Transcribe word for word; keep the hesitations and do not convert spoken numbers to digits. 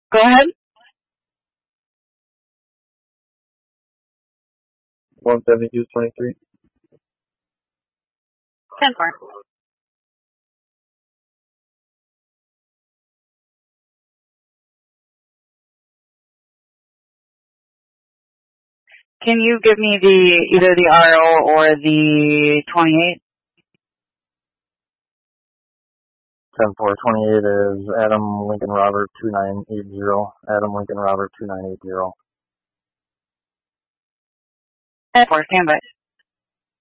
Go ahead. one seventy-two twenty-three. ten four. Can you give me the either the R O or the twenty-eight? ten four twenty-eight is Adam Lincoln Robert two nine eight zero. Adam Lincoln Robert two nine eight zero. ten four, stand by.